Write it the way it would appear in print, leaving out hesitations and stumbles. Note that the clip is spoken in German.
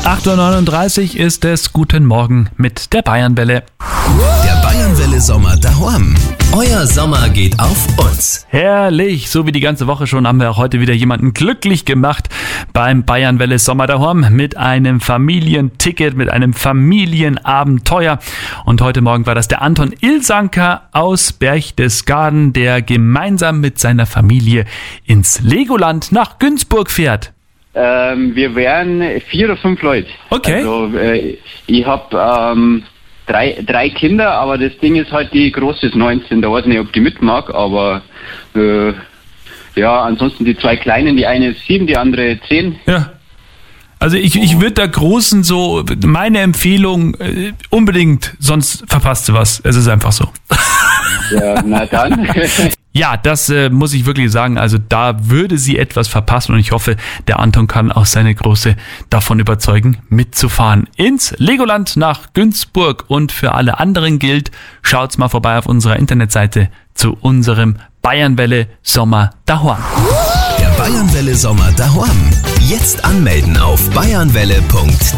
8.39 Uhr ist es. Guten Morgen mit der Bayernwelle. Der Bayernwelle Sommer daheim. Euer Sommer geht auf uns. Herrlich, so wie die ganze Woche schon haben wir auch heute wieder jemanden glücklich gemacht beim Bayernwelle Sommer daheim mit einem Familienticket, mit einem Familienabenteuer. Und heute Morgen war das der Anton Ilsanker aus Berchtesgaden, der gemeinsam mit seiner Familie ins Legoland nach Günzburg fährt. Wir wären 4 oder 5 Leute. Okay. Also, ich habe drei Kinder, aber das Ding ist halt, die Große ist 19, da weiß ich nicht, ob die mitmag, aber ansonsten die 2 Kleinen, die eine ist 7, die andere 10. Ja. Also ich würde der Großen so, meine Empfehlung, unbedingt, sonst verpasst du was. Es ist einfach so. Ja, na dann. Ja, das muss ich wirklich sagen. Also da würde sie etwas verpassen und ich hoffe, der Anton kann auch seine Große davon überzeugen, mitzufahren ins Legoland nach Günzburg. Und für alle anderen gilt, schaut's mal vorbei auf unserer Internetseite zu unserem Bayernwelle Sommer daheim. Der Bayernwelle Sommer daheim. Jetzt anmelden auf bayernwelle.de.